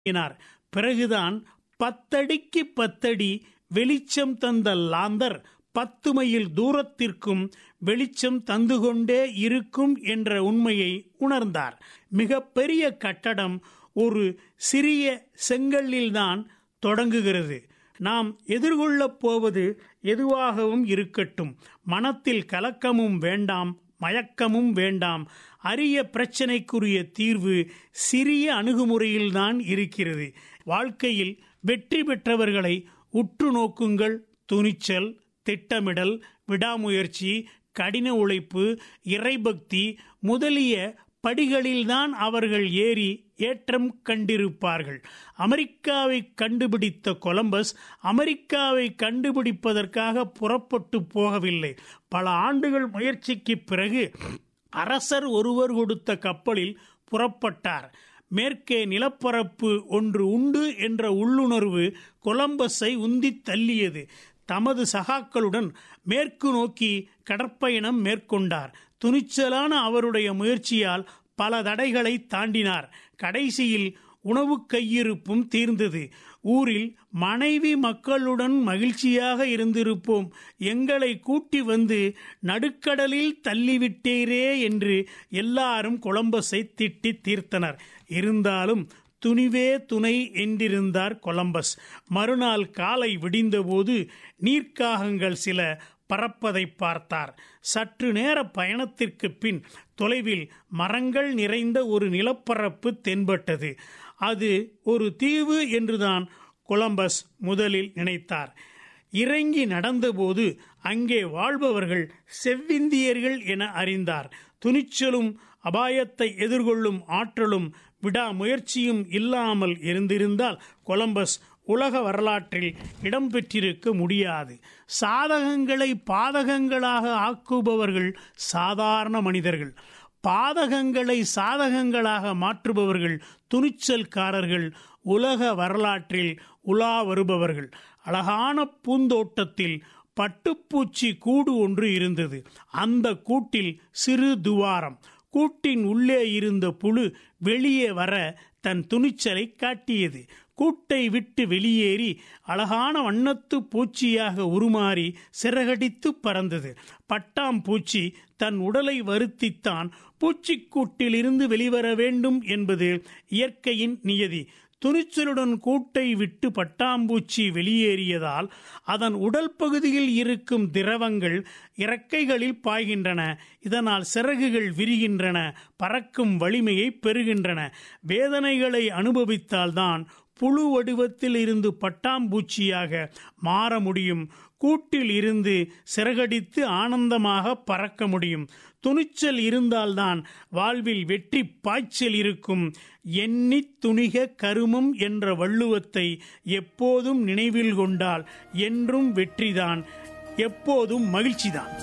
பிறகுதான் 10 அடிக்கு 10 அடி வெளிச்சம் தந்த லாந்தர் 10 மைல் தூரத்திற்கும் வெளிச்சம் தந்து கொண்டே இருக்கும் என்ற உண்மையை உணர்ந்தார். மிகப்பெரிய கட்டடம் ஒரு சிறிய செங்கல்லில்தான் தொடங்குகிறது. நாம் எதிர்கொள்ளப் போவது எதுவாகவும் இருக்கட்டும், மனத்தில் கலக்கமும் வேண்டாம், மயக்கமும் வேண்டாம். அரிய பிரச்சனைக்குரிய தீர்வு சிறிய அணுகுமுறையில்தான் இருக்கிறது. வாழ்க்கையில் வெற்றி பெற்றவர்களை உற்று நோக்குங்கள். துணிச்சல், திட்டமிடல், விடாமுயற்சி, கடின உழைப்பு, இறைபக்தி முதலிய படிகளில்தான் அவர்கள் ஏறி ஏற்றம் கண்டிருப்பார்கள். அமெரிக்காவை கண்டுபிடித்த கொலம்பஸ் அமெரிக்காவை கண்டுபிடிப்பதற்காக புறப்பட்டு போகவில்லை. பல ஆண்டுகள் முயற்சிக்கு பிறகு அரசர் ஒருவர் கொடுத்த கப்பலில் புறப்பட்டார். மேற்கே நிலப்பரப்பு ஒன்று உண்டு என்ற உள்ளுணர்வு கொலம்பஸை உந்தித் தள்ளியது. தமது சகாக்களுடன் மேற்கு நோக்கி கடற்பயணம் மேற்கொண்டார். துணிச்சலான அவருடைய முயற்சியால் பல தடைகளை தாண்டினார். கடைசியில் உணவு கையிருப்பும் தீர்ந்தது. ஊரில் மனைவி மக்களுடன் மகிழ்ச்சியாக இருந்திருப்போம், எங்களை கூட்டி வந்து நடுக்கடலில் தள்ளிவிட்டீரே என்று எல்லாரும் கொலம்பஸை திட்டி தீர்த்தனர். இருந்தாலும் துணிவே துணை என்றிருந்தார் கொலம்பஸ். மறுநாள் காலை விடிந்தபோது நீர்க்காகங்கள் சில பறப்பதை பார்த்தார். சற்று நேர பயணத்திற்கு பின் தொலைவில் மரங்கள் நிறைந்த ஒரு நிலப்பரப்பு தென்பட்டது. அது ஒரு தீவு என்றுதான் கொலம்பஸ் முதலில் நினைத்தார். இறங்கி நடந்தபோது அங்கே வாழ்பவர்கள் செவ்விந்தியர்கள் என அறிந்தார். துணிச்சலும் அபாயத்தை எதிர்கொள்ளும் ஆற்றலும் விடாமுயற்சியும் இல்லாமல் இருந்திருந்தால் கொலம்பஸ் உலக வரலாற்றில் இடம்பெற்றிருக்க முடியாது. சாதகங்களை பாதகங்களாக ஆக்குபவர்கள் சாதாரண மனிதர்கள், பாதகங்களை சாதகங்களாக மாற்றுபவர்கள் துணிச்சல்காரர்கள், உலக வரலாற்றில் உலா வருபவர்கள். அழகான பூந்தோட்டத்தில் பட்டுப்பூச்சி கூடு ஒன்று இருந்தது. அந்த கூட்டில் சிறு துவாரம். கூட்டின் உள்ளே இருந்த புழு வெளியே வர தன் துணிச்சலை காட்டியது. கூட்டை விட்டு வெளியேறி அழகான வண்ணத்து பூச்சியாக உருமாறி சிறகடித்து பறந்தது. பட்டாம்பூச்சி தன் உடலை வருத்தித்தான் பூச்சிக்கூட்டில் இருந்து வெளிவர வேண்டும் என்பது இயற்கையின் நியதி. துணிச்சலுடன் கூட்டை விட்டு பட்டாம்பூச்சி வெளியேறியதால் அதன் உடல் பகுதியில் இருக்கும் திரவங்கள் இறக்கைகளில் பாய்கின்றன. இதனால் சிறகுகள் விரிகின்றன, பறக்கும் வலிமையை பெறுகின்றன. வேதனைகளை அனுபவித்தால்தான் புழு வடிவத்தில் இருந்து பட்டாம்பூச்சியாக மாற முடியும். கூட்டில் இருந்து சிறகடித்து ஆனந்தமாக பறக்க முடியும். துணிச்சல் இருந்தால்தான் வாழ்வில் வெற்றி பாய்ச்சல் இருக்கும். எண்ணித் துணிக கருமம் என்ற வள்ளுவத்தை எப்போதும் நினைவில் கொண்டால் என்றும் வெற்றிதான், எப்போதும் மகிழ்ச்சிதான்.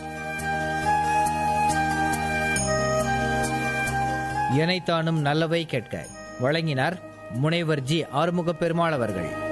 எனைத்தானும் நல்லவை கேட்க வழங்கினார் முனைவர் ஜி. ஆறுமுக பெருமாள் அவர்கள்.